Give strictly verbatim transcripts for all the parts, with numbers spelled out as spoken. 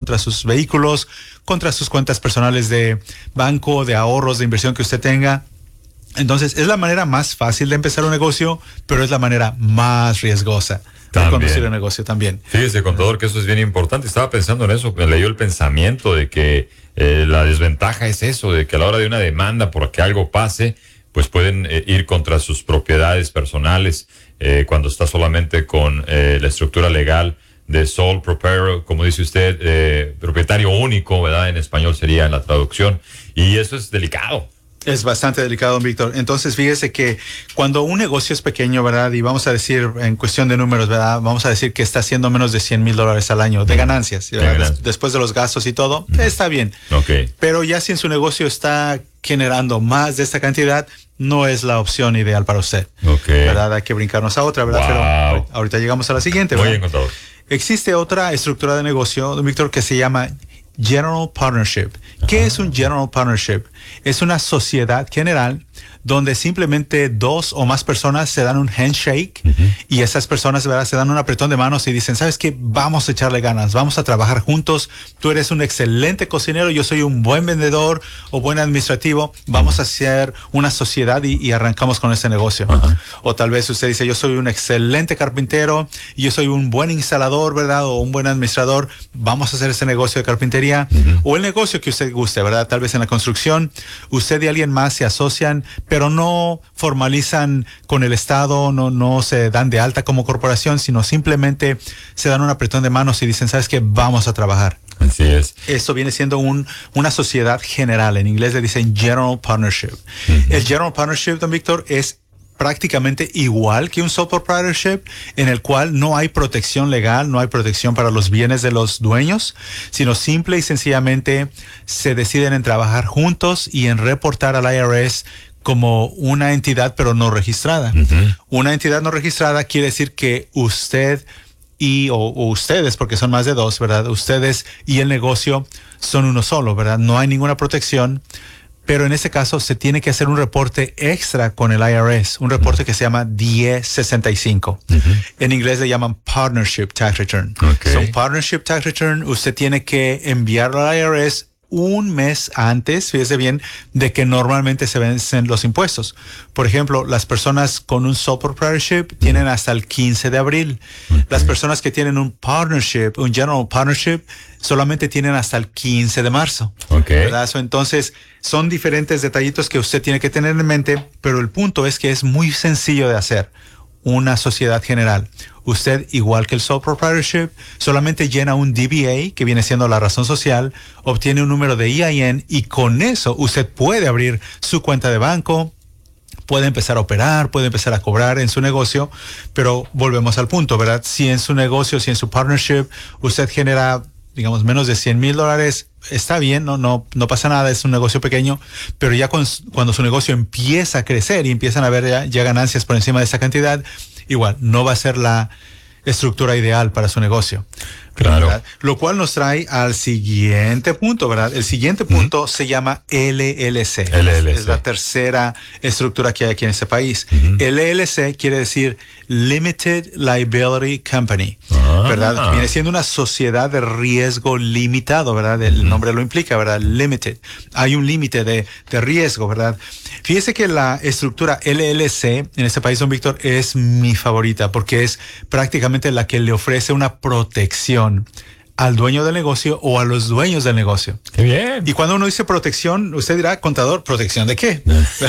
contra sus vehículos, contra sus cuentas personales de banco, de ahorros, de inversión que usted tenga. Entonces, es la manera más fácil de empezar un negocio, pero es la manera más riesgosa de conducir un negocio también. Fíjese, contador, que eso es bien importante. Estaba pensando en eso, me leyó el pensamiento de que eh, la desventaja es eso, de que a la hora de una demanda por que algo pase, pues pueden eh, ir contra sus propiedades personales eh, cuando está solamente con eh, la estructura legal de sole proprietor, como dice usted, eh, propietario único, ¿verdad? En español sería en la traducción. Y eso es delicado. Es bastante delicado, don Víctor. Entonces, fíjese que cuando un negocio es pequeño, ¿verdad? Y vamos a decir, en cuestión de números, ¿verdad? Vamos a decir que está haciendo menos de cien mil dólares al año de ganancias, ¿verdad? De ganancias. Después de los gastos y todo, mm. está bien. Okay. Pero ya si en su negocio está generando más de esta cantidad, no es la opción ideal para usted. Okay. ¿Verdad? Hay que brincarnos a otra, ¿verdad? Wow. Pero ahorita llegamos a la siguiente, ¿verdad? Muy bien, contador. Existe otra estructura de negocio, don Víctor, que se llama General Partnership. ¿Qué es un General Partnership? Es una sociedad general donde simplemente dos o más personas se dan un handshake uh-huh. y esas personas, ¿verdad?, se dan un apretón de manos y dicen, ¿sabes qué? Vamos a echarle ganas, vamos a trabajar juntos. Tú eres un excelente cocinero, yo soy un buen vendedor o buen administrativo. Vamos a hacer una sociedad y, y arrancamos con este negocio. Uh-huh. O tal vez usted dice, yo soy un excelente carpintero y yo soy un buen instalador, ¿verdad?, o un buen administrador. Vamos a hacer este negocio de carpintería uh-huh. o el negocio que usted guste, ¿verdad? Tal vez en la construcción, usted y alguien más se asocian, pero no formalizan con el Estado, no, no se dan de alta como corporación, sino simplemente se dan un apretón de manos y dicen, ¿sabes qué? Vamos a trabajar. Así es. Esto viene siendo un, una sociedad general. En inglés le dicen General Partnership. Uh-huh. El General Partnership, don Víctor, es prácticamente igual que un sole proprietorship, en el cual no hay protección legal, no hay protección para los bienes de los dueños, sino simple y sencillamente se deciden en trabajar juntos y en reportar al I R S como una entidad pero no registrada. Uh-huh. Una entidad no registrada quiere decir que usted y o, o ustedes, porque son más de dos, ¿verdad? Ustedes y el negocio son uno solo, ¿verdad? No hay ninguna protección, pero en este caso se tiene que hacer un reporte extra con el I R S, un reporte uh-huh. que se llama diez sesenta y cinco. Uh-huh. En inglés le llaman Partnership Tax Return. Okay. So, Partnership Tax Return, usted tiene que enviarlo al I R S un mes antes, fíjese bien, de que normalmente se vencen los impuestos. Por ejemplo, las personas con un sole proprietorship tienen hasta el quince de abril. Okay. Las personas que tienen un partnership, un general partnership, solamente tienen hasta el quince de marzo. Okay. ¿Verdad? So, entonces, son diferentes detallitos que usted tiene que tener en mente, pero el punto es que es muy sencillo de hacer. Una sociedad general. Usted, igual que el sole proprietorship, solamente llena un D B A, que viene siendo la razón social, obtiene un número de E I N y con eso usted puede abrir su cuenta de banco, puede empezar a operar, puede empezar a cobrar en su negocio, pero volvemos al punto, ¿verdad? Si en su negocio, si en su partnership, usted genera, digamos, menos de cien mil dólares, está bien, no, no, no pasa nada, es un negocio pequeño, pero ya con, cuando su negocio empieza a crecer y empiezan a haber ya, ya ganancias por encima de esa cantidad, igual, no va a ser la estructura ideal para su negocio. Claro. ¿Verdad? Lo cual nos trae al siguiente punto, ¿verdad? El siguiente punto uh-huh. se llama L L C. L L C. Es la tercera estructura que hay aquí en este país. Uh-huh. L L C quiere decir Limited Liability Company, ah. ¿verdad? Viene siendo una sociedad de riesgo limitado, ¿verdad? El uh-huh. nombre lo implica, ¿verdad? Limited. Hay un límite de, de riesgo, ¿verdad? Fíjese que la estructura L L C en este país, don Víctor, es mi favorita porque es prácticamente la que le ofrece una protección al dueño del negocio o a los dueños del negocio. ¡Qué bien! Y cuando uno dice protección, usted dirá, contador, ¿protección de qué?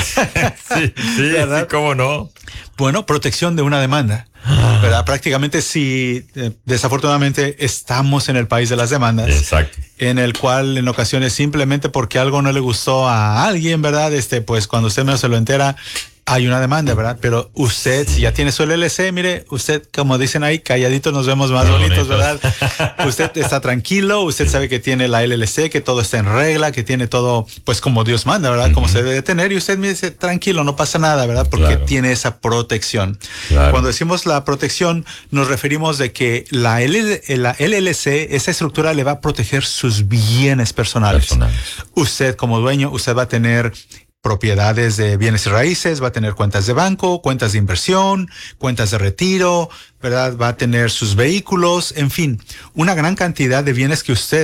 sí, sí, ¿verdad? Sí, ¿cómo no? Bueno, protección de una demanda. ¿Verdad? Prácticamente si eh, desafortunadamente estamos en el país de las demandas. Exacto. En el cual en ocasiones simplemente porque algo no le gustó a alguien, ¿verdad? Este, pues cuando usted menos se lo entera, hay una demanda, ¿verdad? Pero usted, si ya tiene su L L C, mire, usted, como dicen ahí, calladitos nos vemos más bonitos, ¿verdad? Usted está tranquilo, usted sabe que tiene la L L C, que todo está en regla, que tiene todo, pues como Dios manda, ¿verdad? Como uh-huh. se debe de tener, y usted me dice, tranquilo, no pasa nada, ¿verdad? Porque claro. tiene esa protección. Claro. Cuando decimos la protección, nos referimos de que la, L, la L L C, esa estructura le va a proteger sus bienes personales. personales. Usted, como dueño, usted va a tener propiedades de bienes y raíces, va a tener cuentas de banco, cuentas de inversión, cuentas de retiro, ¿verdad? Va a tener sus vehículos, en fin, una gran cantidad de bienes que usted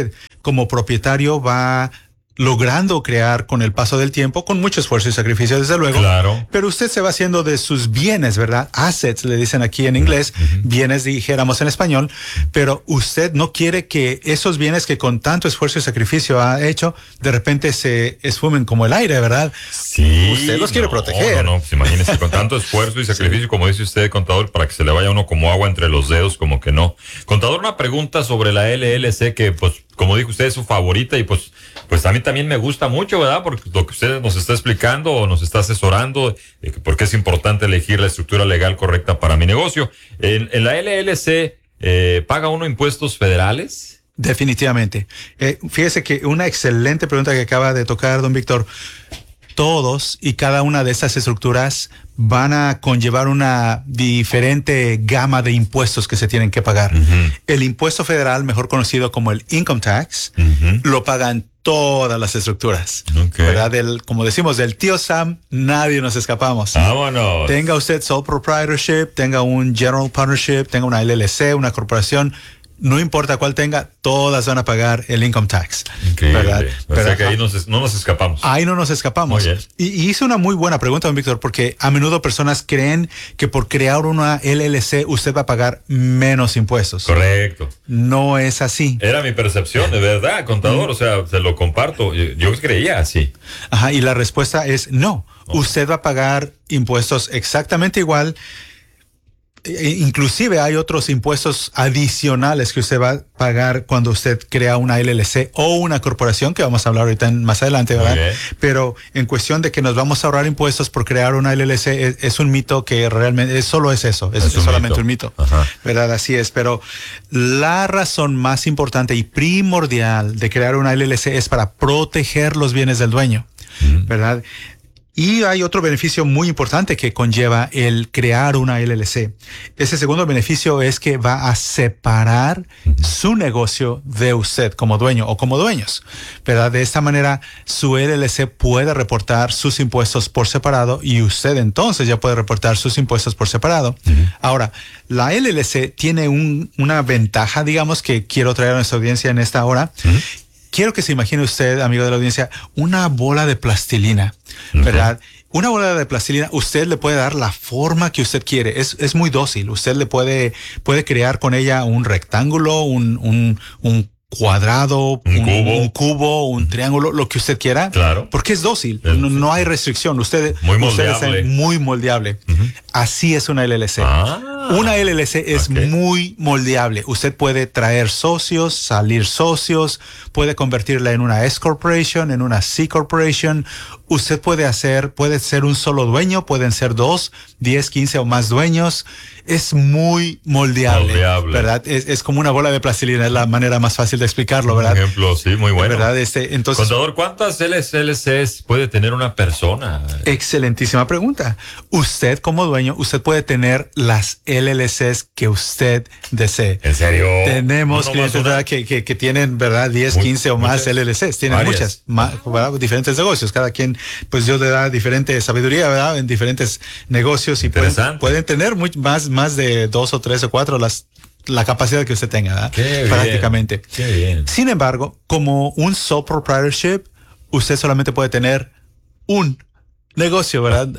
como propietario va logrando crear con el paso del tiempo, con mucho esfuerzo y sacrificio, desde luego. Claro. Pero usted se va haciendo de sus bienes, ¿verdad? Assets, le dicen aquí en inglés, uh-huh. bienes dijéramos en español, pero usted no quiere que esos bienes que con tanto esfuerzo y sacrificio ha hecho, de repente se esfumen como el aire, ¿verdad? Sí. Usted los quiere no, proteger. No, no, pues imagínese, con tanto esfuerzo y sacrificio, sí. como dice usted, contador, para que se le vaya uno como agua entre los dedos, como que no. Contador, una pregunta sobre la L L C que, pues, como dijo usted, es su favorita y pues, pues a mí también me gusta mucho, ¿verdad? Porque lo que usted nos está explicando o nos está asesorando, eh, porque es importante elegir la estructura legal correcta para mi negocio. En, en la L L C, eh, ¿paga uno impuestos federales? Definitivamente. Eh, fíjese que una excelente pregunta que acaba de tocar don Víctor. Todos y cada una de estas estructuras van a conllevar una diferente gama de impuestos que se tienen que pagar. Uh-huh. El impuesto federal, mejor conocido como el income tax, uh-huh. lo pagan todas las estructuras. Okay. ¿Verdad? Del, como decimos, del tío Sam, nadie nos escapamos. Vámonos. Tenga usted sole proprietorship, tenga un general partnership, tenga una L L C, una corporación, no importa cuál tenga, todas van a pagar el income tax. Increíble. ¿Verdad? O sea Pero, que ahí nos, no nos escapamos. Ahí no nos escapamos. Oh, yes. y, y hice una muy buena pregunta, don Víctor, porque a menudo personas creen que por crear una L L C usted va a pagar menos impuestos. Correcto. No es así. Era mi percepción, de verdad, contador. Mm. O sea, se lo comparto. Yo, yo creía así. Ajá, y la respuesta es no. Oh. Usted va a pagar impuestos exactamente igual. Inclusive hay otros impuestos adicionales que usted va a pagar cuando usted crea una L L C o una corporación, que vamos a hablar ahorita en, más adelante, ¿verdad? Okay. Pero en cuestión de que nos vamos a ahorrar impuestos por crear una L L C, es, es un mito que realmente es, solo es eso, es, es, es solamente mito. un mito, Ajá. ¿verdad? Así es, pero la razón más importante y primordial de crear una L L C es para proteger los bienes del dueño, mm. ¿verdad? Y hay otro beneficio muy importante que conlleva el crear una L L C. Ese segundo beneficio es que va a separar su negocio de usted como dueño o como dueños, ¿verdad? De esta manera, su L L C puede reportar sus impuestos por separado y usted entonces ya puede reportar sus impuestos por separado. Uh-huh. Ahora, la L L C tiene un, una ventaja, digamos, que quiero traer a nuestra audiencia en esta hora. Uh-huh. Quiero que se imagine usted, amigo de la audiencia, una bola de plastilina, ¿verdad? Uh-huh. Una bola de plastilina, usted le puede dar la forma que usted quiere. Es, es muy dócil. Usted le puede, puede crear con ella un rectángulo, un, un, un cuadrado, un, un cubo, un, cubo, un uh-huh. triángulo, lo que usted quiera. Claro. Porque es dócil. No, no hay restricción. Usted, muy usted moldeable. es muy moldeable. Uh-huh. Así es una L L C. Ah. Una L L C es okay. muy moldeable. Usted puede traer socios, salir socios, puede convertirla en una S Corporation, en una C Corporation. Usted puede hacer, puede ser un solo dueño, pueden ser dos, diez, quince o más dueños. Es muy moldeable, moldeable. ¿verdad? Es, es como una bola de plastilina, es la manera más fácil de explicarlo, ¿verdad? Un ejemplo, sí, muy bueno. ¿Verdad? Este, entonces, Contador, ¿cuántas L L Cs puede tener una persona? Excelentísima pregunta. Usted como dueño, usted puede tener las L L Cs que usted desee. ¿En serio? Tenemos no, clientes ¿verdad? Que, que, que tienen, ¿verdad? diez, muy, quince o más L L Cs. Tienen varias. muchas, más, ¿verdad? Diferentes negocios. Cada quien, pues Dios le da diferente sabiduría, ¿verdad? En diferentes negocios y pueden, pueden tener muy, más, más de dos o tres o cuatro las la capacidad que usted tenga, ¿verdad? Qué prácticamente. Bien, qué bien. Sin embargo, como un sole proprietorship, usted solamente puede tener un negocio, ¿verdad?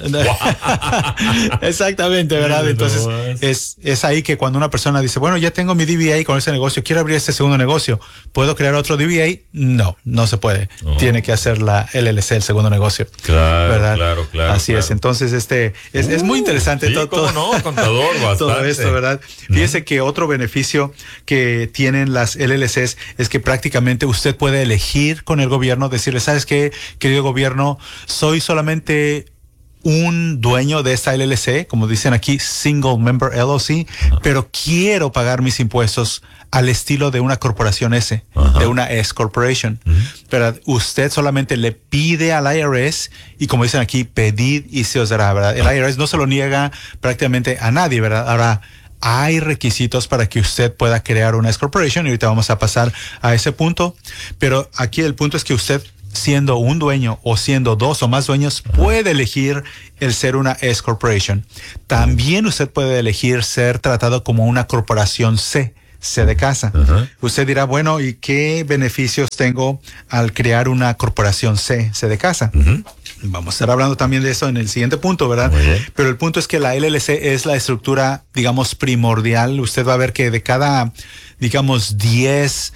Wow. Exactamente, ¿verdad? Entonces, es, es ahí que cuando una persona dice, bueno, ya tengo mi D B A con ese negocio, quiero abrir este segundo negocio, ¿puedo crear otro D B A? No, no se puede. Oh. Tiene que hacer la L L C, el segundo negocio. Claro, ¿verdad? claro, claro. Así claro. es. Entonces, este, es, uh, es muy interesante sí, todo, cómo no, contador, bastante. todo esto, ¿verdad? Uh-huh. Fíjese que otro beneficio que tienen las L L Cs es que prácticamente usted puede elegir con el gobierno, decirle, ¿sabes qué, querido gobierno? Soy solamente un dueño de esta L L C, como dicen aquí, Single Member L L C, uh-huh. pero quiero pagar mis impuestos al estilo de una corporación S, uh-huh. de una S Corporation. Uh-huh. Pero usted solamente le pide al I R S y como dicen aquí, pedid y se os dará, ¿verdad? El I R S no se lo niega prácticamente a nadie, ¿verdad? Ahora, hay requisitos para que usted pueda crear una S Corporation y ahorita vamos a pasar a ese punto, pero aquí el punto es que usted, siendo un dueño o siendo dos o más dueños, puede elegir el ser una S Corporation. También usted puede elegir ser tratado como una corporación C, C de casa. Uh-huh. Usted dirá, bueno, ¿y qué beneficios tengo al crear una corporación C, C de casa? Uh-huh. Vamos a estar hablando también de eso en el siguiente punto, ¿verdad? Pero el punto es que la L L C es la estructura, digamos, primordial. Usted va a ver que de cada, digamos, diez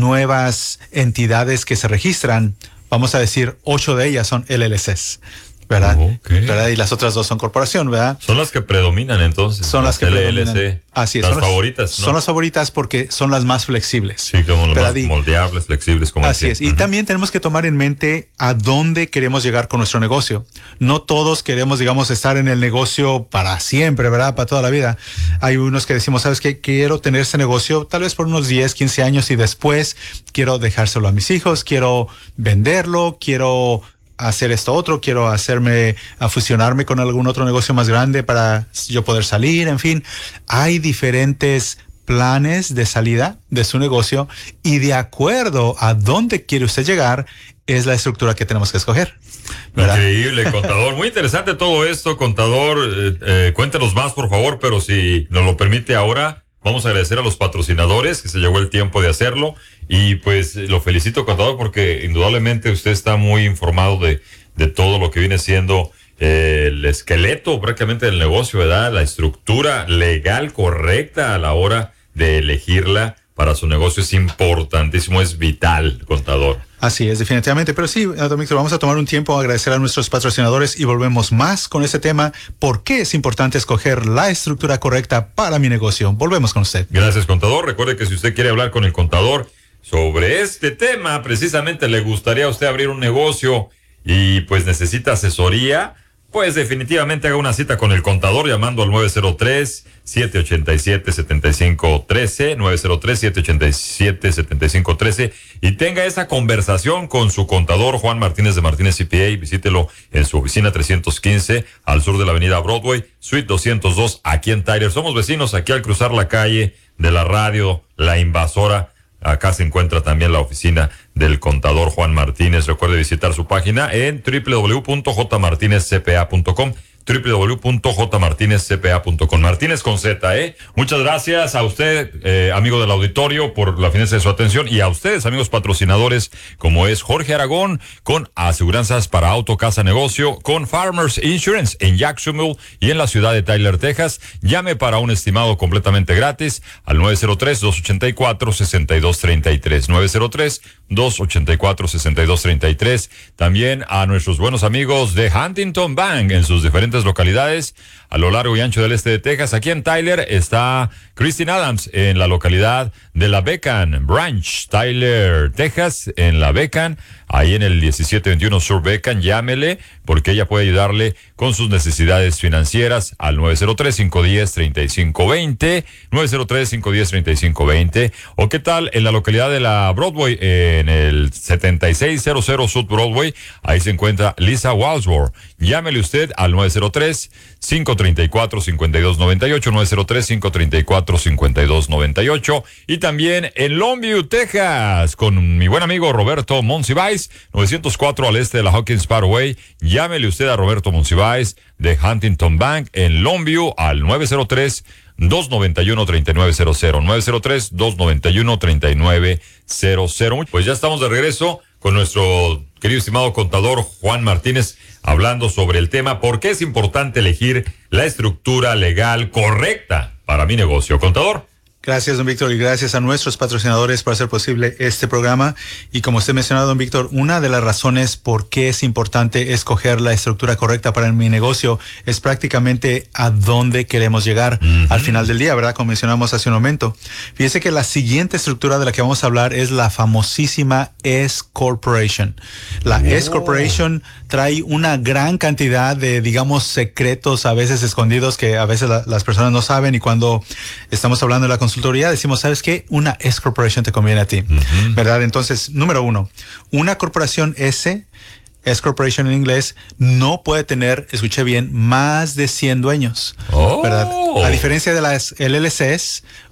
nuevas entidades que se registran, vamos a decir, ocho de ellas son L L Cs. ¿Verdad? Okay. ¿Verdad? Y las otras dos son corporación, ¿verdad? Son las que predominan entonces. Son las que L L C. predominan. Así es. Las son favoritas, las, ¿no? Son las favoritas porque son las más flexibles. Sí, como las más y, moldeables, flexibles. Como así decía. es. Y uh-huh. también tenemos que tomar en mente a dónde queremos llegar con nuestro negocio. No todos queremos, digamos, estar en el negocio para siempre, ¿verdad? Para toda la vida. Hay unos que decimos, ¿sabes qué? Quiero tener este negocio tal vez por unos diez, quince años y después quiero dejárselo a mis hijos, quiero venderlo, quiero hacer esto otro, quiero hacerme, a fusionarme con algún otro negocio más grande para yo poder salir, en fin. Hay diferentes planes de salida de su negocio y de acuerdo a dónde quiere usted llegar es la estructura que tenemos que escoger, ¿verdad? Increíble, contador. Muy interesante todo esto, contador. Eh, eh, cuéntenos más, por favor, pero si nos lo permite ahora, vamos a agradecer a los patrocinadores que se llegó el tiempo de hacerlo. Y pues lo felicito, contador, porque indudablemente usted está muy informado de, de todo lo que viene siendo eh, el esqueleto prácticamente del negocio, ¿verdad? La estructura legal correcta a la hora de elegirla para su negocio es importantísimo, es vital, contador. Así es, definitivamente. Pero sí, don Víctor, vamos a tomar un tiempo a agradecer a nuestros patrocinadores y volvemos más con este tema. ¿Por qué es importante escoger la estructura correcta para mi negocio? Volvemos con usted. Gracias, contador. Recuerde que si usted quiere hablar con el contador sobre este tema, precisamente le gustaría a usted abrir un negocio y pues necesita asesoría, pues definitivamente haga una cita con el contador llamando al nueve cero tres, siete ocho siete, siete cinco uno tres, nueve cero tres, siete ocho siete, siete cinco uno tres y tenga esa conversación con su contador Juan Martínez de Martínez C P A. Visítelo en su oficina trescientos quince al sur de la avenida Broadway, suite doscientos dos aquí en Tyler. Somos vecinos aquí al cruzar la calle de la radio La Invasora. Acá se encuentra también la oficina del contador Juan Martínez. Recuerde visitar su página en w w w punto j martinez c p a punto com. w w w punto j martinez c p a punto com. Martínez con Z, ¿eh? Muchas gracias a usted, eh, amigo del auditorio, por la fineza de su atención, y a ustedes, amigos patrocinadores, como es Jorge Aragón, con aseguranzas para auto, casa, negocio, con Farmers Insurance en Jacksonville y en la ciudad de Tyler, Texas. Llame para un estimado completamente gratis al nueve cero tres, dos ocho cuatro, seis dos tres tres. nueve cero tres, dos ocho cuatro, seis dos tres tres. También a nuestros buenos amigos de Huntington Bank en sus diferentes localidades a lo largo y ancho del este de Texas. Aquí en Tyler está Christine Adams en la localidad de la Beacon Branch, Tyler, Texas, en la Beacon, ahí en el diecisiete veintiuno Sur Beacon. Llámele porque ella puede ayudarle con sus necesidades financieras al nueve cero tres, cinco uno cero, tres cinco dos cero, nueve cero tres, cinco uno cero, tres cinco dos cero. O qué tal en la localidad de la Broadway, en el setenta y seis cero cero South Broadway, ahí se encuentra Lisa Walsworth. Llámele usted al nueve cero tres, cinco tres cuatro, cinco dos nueve ocho, nueve cero tres, cinco tres cuatro, cinco dos nueve ocho. Y también en Longview, Texas, con mi buen amigo Roberto Monsiváis, novecientos cuatro al este de la Hawkins Parkway. Llámele usted a Roberto Monsiváis de Huntington Bank en Longview al nueve cero tres, dos nueve uno, tres nueve cero cero, nueve cero tres, dos nueve uno, tres nueve cero cero. Pues ya estamos de regreso con nuestro querido estimado contador Juan Martínez, hablando sobre el tema ¿por qué es importante elegir la estructura legal correcta para mi negocio? Contador. Gracias, don Víctor, y gracias a nuestros patrocinadores por hacer posible este programa. Y como usted mencionó, don Víctor, una de las razones por qué es importante escoger la estructura correcta para mi negocio es prácticamente a dónde queremos llegar uh-huh. al final del día, ¿verdad? Como mencionamos hace un momento. Fíjese que la siguiente estructura de la que vamos a hablar es la famosísima S Corporation. La oh. S Corporation trae una gran cantidad de, digamos, secretos a veces escondidos que a veces la, las personas no saben, y cuando estamos hablando de la consultoría decimos, ¿sabes qué? Una S Corporation te conviene a ti, uh-huh. ¿verdad? Entonces, número uno, una corporación S, S Corporation en inglés, no puede tener, escuché bien, más de cien dueños, oh. ¿verdad? A diferencia de las L L Cs,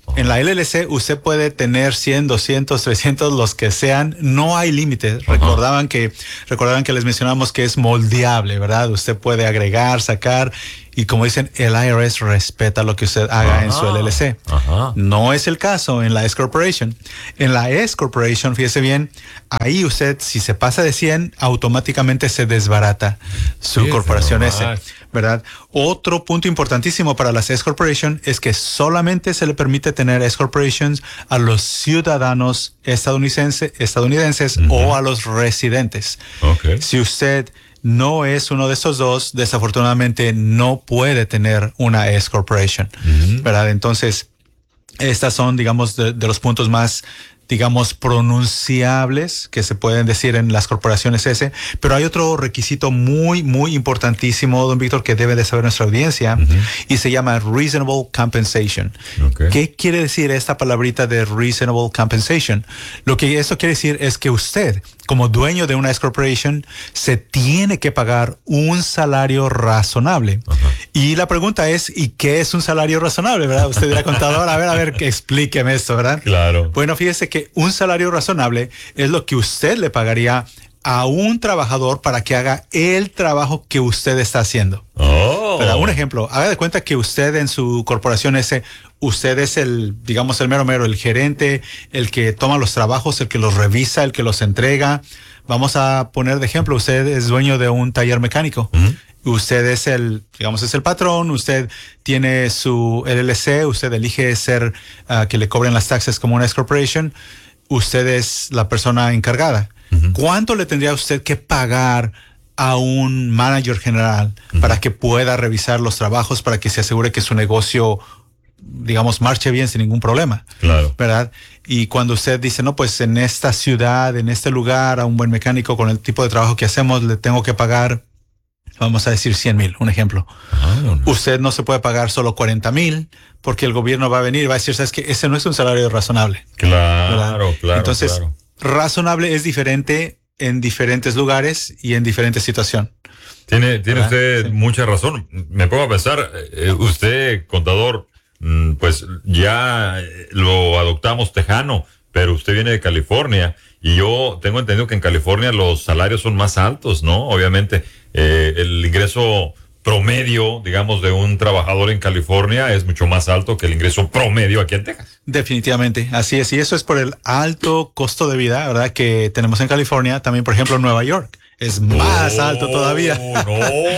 En la L L C usted puede tener cien, doscientos, trescientos, los que sean, no hay límites. Recordaban que, recordaban que les mencionamos que es moldeable, ¿verdad? Usted puede agregar, sacar, y como dicen, el I R S respeta lo que usted haga Ajá. en su L L C. Ajá. No es el caso en la S Corporation. En la S Corporation, fíjese bien, ahí usted, si se pasa de cien, automáticamente se desbarata su sí, corporación S, ¿verdad? Otro punto importantísimo para las S Corporation es que solamente se le permite tener S Corporations a los ciudadanos estadounidenses, estadounidenses uh-huh. o a los residentes. Okay. Si usted no es uno de estos dos, desafortunadamente no puede tener una S Corporation, uh-huh. ¿verdad? Entonces, estas son, digamos, de, de los puntos más, digamos, pronunciables que se pueden decir en las corporaciones S, pero hay otro requisito muy, muy importantísimo, don Víctor, que debe de saber nuestra audiencia, uh-huh. y se llama reasonable compensation. Okay. ¿Qué quiere decir esta palabrita de reasonable compensation? Lo que esto quiere decir es que usted, como dueño de una S Corporation, se tiene que pagar un salario razonable. Uh-huh. Y la pregunta es, ¿y qué es un salario razonable, verdad? Usted dirá, contador, a ver, a ver, explíqueme esto, ¿verdad? Claro. Bueno, fíjese que un salario razonable es lo que usted le pagaría a un trabajador para que haga el trabajo que usted está haciendo. Oh. ¿Verdad? Un ejemplo, haga de cuenta que usted en su corporación ese, usted es el, digamos, el mero mero, el gerente, el que toma los trabajos, el que los revisa, el que los entrega. Vamos a poner de ejemplo, usted es dueño de un taller mecánico. Uh-huh. Usted es el, digamos, es el patrón, usted tiene su L L C, usted elige ser, uh, que le cobren las taxas como una S Corporation, usted es la persona encargada. Uh-huh. ¿Cuánto le tendría usted que pagar a un manager general uh-huh. para que pueda revisar los trabajos, para que se asegure que su negocio, digamos, marche bien sin ningún problema? Claro. ¿Verdad? Y cuando usted dice, no, pues en esta ciudad, en este lugar, a un buen mecánico con el tipo de trabajo que hacemos, le tengo que pagar, vamos a decir cien mil, un ejemplo. Ah, no, no. Usted no se puede pagar solo cuarenta mil porque el gobierno va a venir y va a decir, ¿sabes qué? Ese no es un salario razonable. Claro, ¿verdad? Claro. Entonces, claro. razonable es diferente en diferentes lugares y en diferentes situaciones. Tiene, tiene usted sí. mucha razón. Me pongo a pensar, eh, usted, contador, pues ya lo adoptamos tejano, pero usted viene de California y yo tengo entendido que en California los salarios son más altos, ¿no? Obviamente, eh, el ingreso promedio, digamos, de un trabajador en California es mucho más alto que el ingreso promedio aquí en Texas. Definitivamente, así es, y eso es por el alto costo de vida, ¿verdad?, que tenemos en California, también, por ejemplo, en Nueva York. Es más oh, alto todavía. No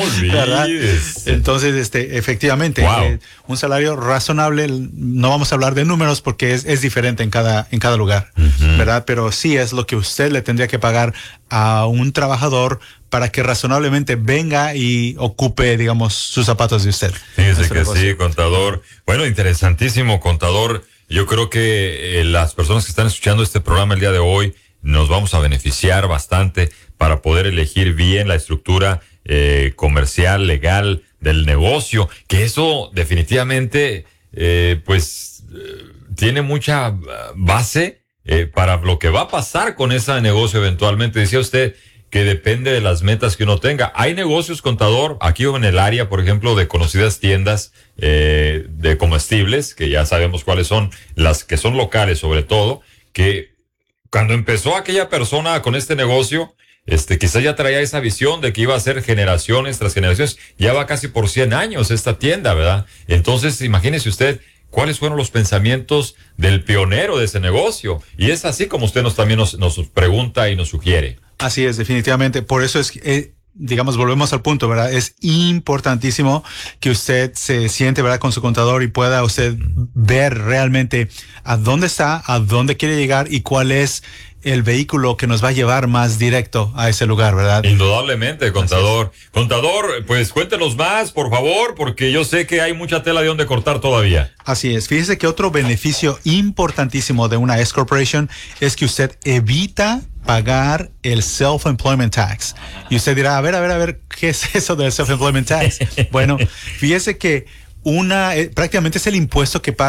olvides. Entonces, este, efectivamente, wow. eh, un salario razonable, no vamos a hablar de números porque es, es diferente en cada, en cada lugar, uh-huh. ¿verdad? Pero sí es lo que usted le tendría que pagar a un trabajador para que razonablemente venga y ocupe, digamos, sus zapatos de usted. Fíjese que sí, contador. Bueno, interesantísimo, contador. Yo creo que eh, las personas que están escuchando este programa el día de hoy nos vamos a beneficiar bastante para poder elegir bien la estructura eh, comercial, legal del negocio, que eso definitivamente eh, pues eh, tiene mucha base eh, para lo que va a pasar con ese negocio eventualmente. Decía usted que depende de las metas que uno tenga. Hay negocios, contador, aquí en el área, por ejemplo, de conocidas tiendas eh, de comestibles, que ya sabemos cuáles son, las que son locales sobre todo, que cuando empezó aquella persona con este negocio, este, quizás ya traía esa visión de que iba a ser generaciones tras generaciones. Ya va casi por cien años esta tienda, ¿verdad? Entonces, imagínese usted cuáles fueron los pensamientos del pionero de ese negocio. Y es así como usted nos también nos, nos pregunta y nos sugiere. Así es, definitivamente. Por eso es que, eh, digamos, volvemos al punto, ¿verdad? Es importantísimo que usted se siente, ¿verdad?, con su contador y pueda usted ver realmente a dónde está, a dónde quiere llegar y cuál es el vehículo que nos va a llevar más directo a ese lugar, ¿verdad? Indudablemente, contador. Contador, pues cuéntenos más, por favor, porque yo sé que hay mucha tela de donde cortar todavía. Así es. Fíjese que otro beneficio importantísimo de una S Corporation es que usted evita pagar el self-employment tax. Y usted dirá, a ver, a ver, a ver, ¿qué es eso del self-employment tax? Bueno, fíjese que una, eh, prácticamente es el impuesto que pagan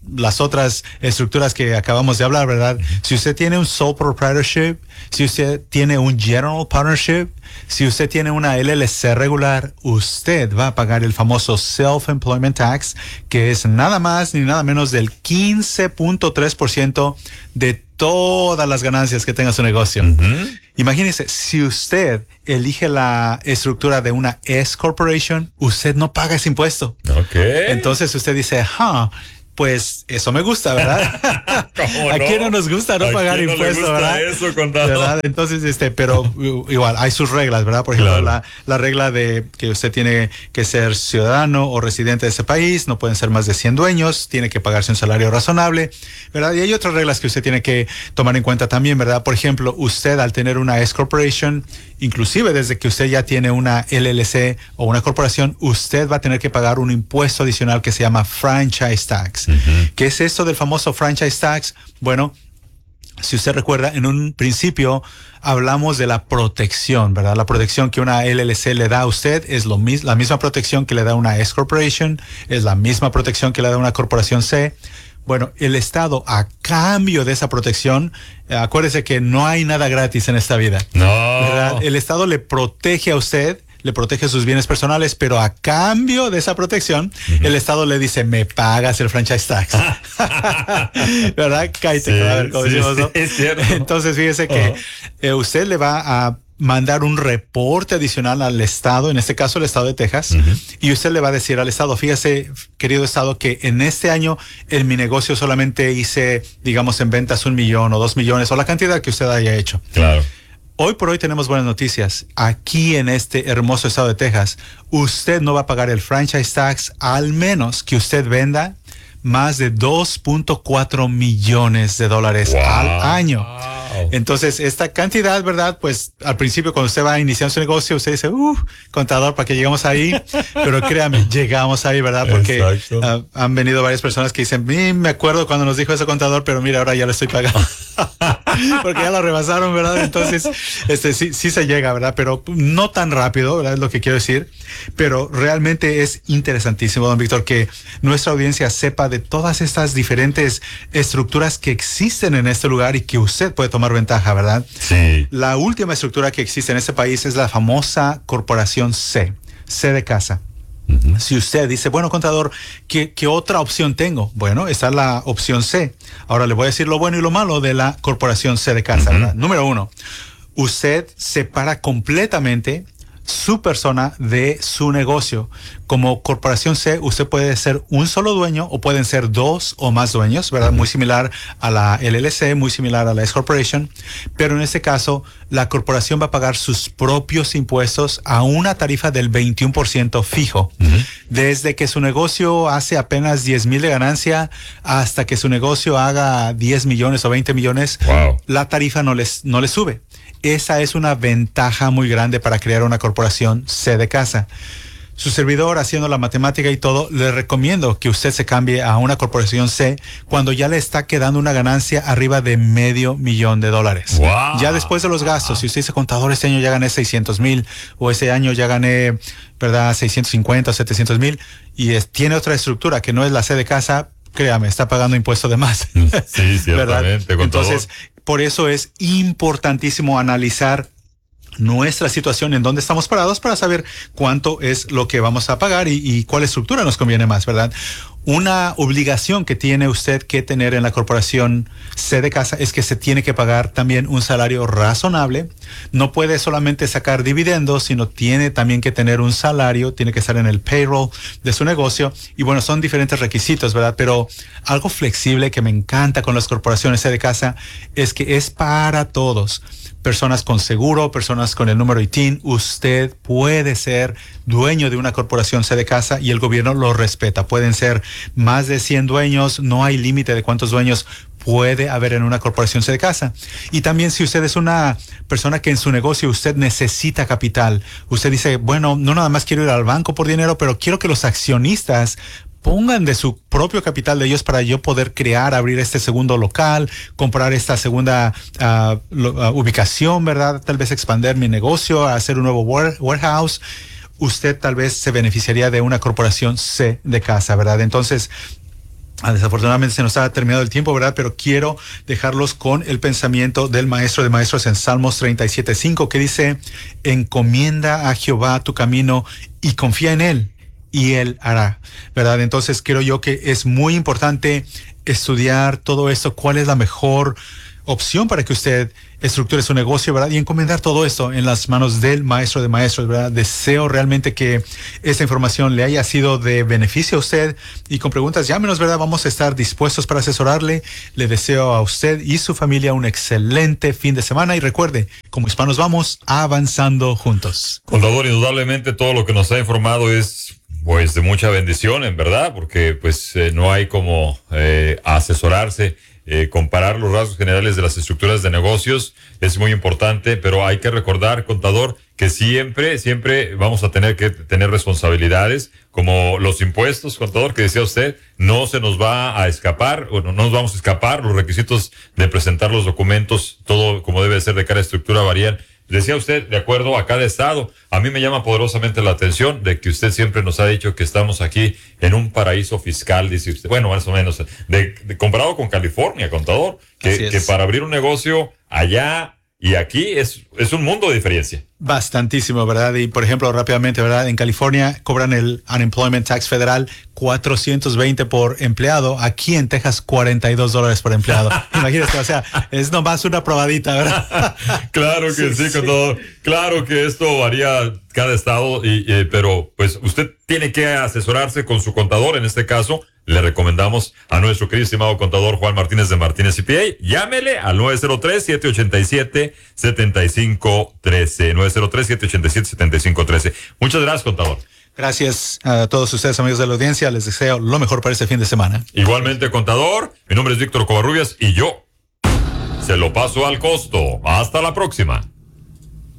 las otras estructuras que acabamos de hablar, ¿verdad? Si usted tiene un sole proprietorship, si usted tiene un general partnership, si usted tiene una L L C regular, usted va a pagar el famoso self-employment tax, que es nada más ni nada menos del quince punto tres por ciento de todas las ganancias que tenga su negocio. Uh-huh. Imagínese, si usted elige la estructura de una S Corporation, usted no paga ese impuesto. Okay. Entonces usted dice, ah, pues eso me gusta, ¿verdad? ¿A quién no nos gusta no pagar no impuestos, verdad? Eso, contador? ¿Verdad? Entonces, este, pero igual hay sus reglas, ¿verdad? Por ejemplo, claro. la, la regla de que usted tiene que ser ciudadano o residente de ese país, no pueden ser más de cien dueños, tiene que pagarse un salario razonable, ¿verdad? Y hay otras reglas que usted tiene que tomar en cuenta también, ¿verdad? Por ejemplo, usted al tener una S Corporation, inclusive desde que usted ya tiene una L L C o una corporación, usted va a tener que pagar un impuesto adicional que se llama franchise tax. Uh-huh. ¿Qué es esto del famoso franchise tax? Bueno, si usted recuerda, en un principio hablamos de la protección, ¿verdad? La protección que una L L C le da a usted es lo mis- la misma protección que le da una S Corporation, es la misma protección que le da una corporación C. Bueno, el Estado, a cambio de esa protección, eh, acuérdese que no hay nada gratis en esta vida. No. ¿Verdad? El Estado le protege a usted, le protege sus bienes personales, pero a cambio de esa protección, uh-huh. el Estado le dice, me pagas el franchise tax. ¿Verdad? Cállate, sí, a ver, como sí, decimos, ¿no? Sí, es cierto. Entonces, fíjese que uh-huh. eh, usted le va a mandar un reporte adicional al Estado, en este caso el Estado de Texas, uh-huh. y usted le va a decir al Estado, fíjese, querido Estado, que en este año en mi negocio solamente hice, digamos, en ventas un millón o dos millones, o la cantidad que usted haya hecho. Claro. Hoy por hoy tenemos buenas noticias. Aquí en este hermoso estado de Texas, usted no va a pagar el franchise tax al menos que usted venda más de dos punto cuatro millones de dólares wow. al año. Entonces, esta cantidad, ¿verdad? Pues al principio cuando usted va a iniciar su negocio, usted dice, uh, contador, ¿para qué llegamos ahí? Pero créame, llegamos ahí, ¿verdad? Porque uh, han venido varias personas que dicen, me acuerdo cuando nos dijo ese contador, pero mira, ahora ya lo estoy pagando. Porque ya lo rebasaron, ¿verdad? Entonces, este sí, sí se llega, ¿verdad? Pero no tan rápido, ¿verdad? Es lo que quiero decir. Pero realmente es interesantísimo, don Víctor, que nuestra audiencia sepa de todas estas diferentes estructuras que existen en este lugar y que usted puede tomar ventaja, ¿verdad? Sí. La última estructura que existe en este país es la famosa Corporación C, C de casa. Uh-huh. Si usted dice, bueno, contador, ¿qué, ¿qué otra opción tengo? Bueno, está la opción C. Ahora le voy a decir lo bueno y lo malo de la Corporación C de casa, uh-huh. ¿verdad? Número uno, usted separa completamente su persona de su negocio. Como Corporación C, usted puede ser un solo dueño o pueden ser dos o más dueños, ¿verdad? Uh-huh. Muy similar a la L L C, muy similar a la S Corporation, pero en este caso, la corporación va a pagar sus propios impuestos a una tarifa del veintiuno por ciento fijo. Uh-huh. Desde que su negocio hace apenas diez mil de ganancia hasta que su negocio haga diez millones o veinte millones, wow. la tarifa no les, no les sube. Esa es una ventaja muy grande para crear una corporación C de casa. Su servidor, haciendo la matemática y todo, le recomiendo que usted se cambie a una corporación C cuando ya le está quedando una ganancia arriba de medio millón de dólares. Wow. Ya después de los gastos, si usted dice, contador, este año ya gané seiscientos mil o este año ya gané, ¿verdad?, seiscientos cincuenta o setecientos mil y es, tiene otra estructura que no es la C de casa, créame, está pagando impuestos de más. Sí, ciertamente. Entonces, por eso es importantísimo analizar nuestra situación, en dónde estamos parados para saber cuánto es lo que vamos a pagar y, y cuál estructura nos conviene más, ¿verdad? Una obligación que tiene usted que tener en la corporación C de casa es que se tiene que pagar también un salario razonable. No puede solamente sacar dividendos, sino tiene también que tener un salario, tiene que estar en el payroll de su negocio. Y bueno, son diferentes requisitos, ¿verdad? Pero algo flexible que me encanta con las corporaciones C de casa es que es para todos. Personas con seguro, personas con el número I T I N, usted puede ser dueño de una corporación C de casa y el gobierno lo respeta. Pueden ser más de cien dueños, no hay límite de cuántos dueños puede haber en una corporación C de casa. Y también si usted es una persona que en su negocio usted necesita capital, usted dice, bueno, no nada más quiero ir al banco por dinero, pero quiero que los accionistas pongan de su propio capital de ellos para yo poder crear, abrir este segundo local, comprar esta segunda uh, lo, uh, ubicación, ¿verdad? Tal vez expandir mi negocio, hacer un nuevo war- warehouse. Usted tal vez se beneficiaría de una corporación C de casa, ¿verdad? Entonces, Ah, desafortunadamente se nos ha terminado el tiempo, ¿verdad? Pero quiero dejarlos con el pensamiento del maestro de maestros en Salmos treinta y siete cinco, que dice: encomienda a Jehová tu camino y confía en él, y él hará, ¿verdad? Entonces creo yo que es muy importante estudiar todo esto, cuál es la mejor opción para que usted estructure su negocio, ¿verdad? Y encomendar todo esto en las manos del maestro de maestros, ¿verdad? Deseo realmente que esta información le haya sido de beneficio a usted, y con preguntas llámenos, ¿verdad? Vamos a estar dispuestos para asesorarle. Le deseo a usted y su familia un excelente fin de semana, y recuerde, como hispanos vamos avanzando juntos. Contador, indudablemente todo lo que nos ha informado es pues de mucha bendición, en verdad, porque pues eh, no hay como eh, asesorarse. Eh, comparar los rasgos generales de las estructuras de negocios es muy importante, pero hay que recordar, contador, que siempre, siempre vamos a tener que tener responsabilidades, como los impuestos, contador, que decía usted, no se nos va a escapar, o no nos vamos a escapar, los requisitos de presentar los documentos, todo como debe ser de cada estructura varían. Decía usted, de acuerdo a cada estado. A mí me llama poderosamente la atención de que usted siempre nos ha dicho que estamos aquí en un paraíso fiscal, dice usted. Bueno, más o menos, de, de, comparado con California, contador, que, que para abrir un negocio allá y aquí es, es un mundo de diferencia. Bastantísimo, ¿verdad? Y por ejemplo, rápidamente, ¿verdad? En California cobran el Unemployment Tax federal cuatrocientos veinte por empleado. Aquí en Texas, cuarenta y dos dólares por empleado. Imagínate, o sea, es nomás una probadita, ¿verdad? Claro que sí, sí, contador. Claro que esto varía cada estado, y, y, pero pues usted tiene que asesorarse con su contador. En este caso, le recomendamos a nuestro querido estimado contador Juan Martínez de Martínez C P A. Llámele al nueve cero tres, siete ocho siete, siete cinco uno tres. nueve cero tres, siete ocho siete, siete cinco uno tres. Muchas gracias, contador. Gracias a todos ustedes, amigos de la audiencia. Les deseo lo mejor para este fin de semana. Igualmente, contador. Mi nombre es Víctor Covarrubias y yo se lo paso al costo. Hasta la próxima.